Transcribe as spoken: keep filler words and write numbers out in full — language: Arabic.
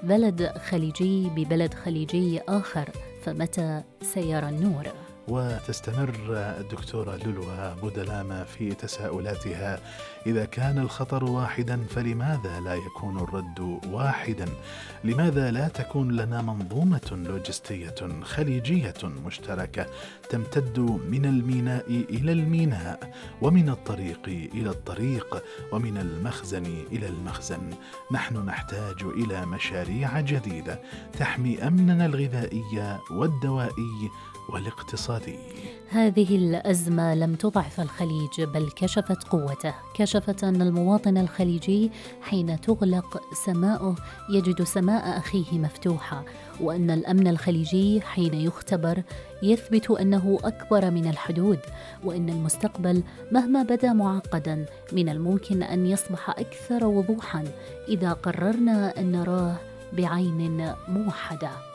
بلد خليجي ببلد خليجي آخر، فمتى سيرى النور؟ وتستمر الدكتورة لؤلؤة بودلامة في تساؤلاتها: إذا كان الخطر واحدا فلماذا لا يكون الرد واحدا؟ لماذا لا تكون لنا منظومة لوجستية خليجية مشتركة تمتد من الميناء إلى الميناء، ومن الطريق إلى الطريق، ومن المخزن إلى المخزن؟ نحن نحتاج إلى مشاريع جديدة تحمي أمننا الغذائي والدوائي والاقتصادي. هذه الأزمة لم تضعف الخليج، بل كشفت قوته. كشفت أن المواطن الخليجي حين تغلق سماؤه يجد سماء أخيه مفتوحة، وأن الأمن الخليجي حين يختبر يثبت أنه أكبر من الحدود، وأن المستقبل مهما بدا معقدا من الممكن أن يصبح أكثر وضوحا إذا قررنا أن نراه بعين موحدة.